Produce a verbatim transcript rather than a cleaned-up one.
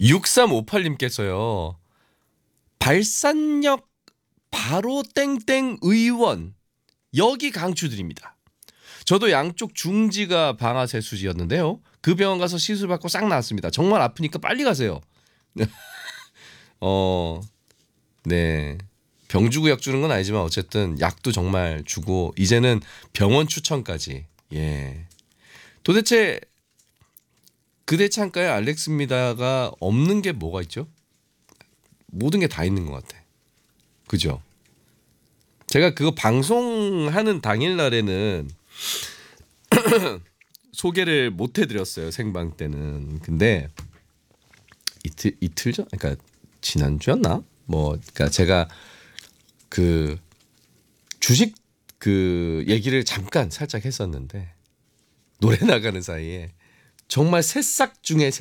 육삼오팔님께서요. 발산역 바로 땡땡 의원 여기 강추드립니다. 저도 양쪽 중지가 방아쇠수지였는데요. 그 병원 가서 시술 받고 싹 나았습니다. 정말 아프니까 빨리 가세요. 어, 네. 병 주고 약 주는 건 아니지만 어쨌든 약도 정말 주고 이제는 병원 추천까지. 예. 도대체 그대 창가에 알렉스입니다가 없는 게 뭐가 있죠? 모든 게 다 있는 것 같아. 그죠? 제가 그거 방송하는 당일날에는 소개를 못 해드렸어요. 생방 때는. 근데 이틀 이틀 전, 그러니까 지난주였나? 뭐, 그러니까 제가 그 주식 그 얘기를 잠깐 살짝 했었는데 노래 나가는 사이에 정말 새싹 중에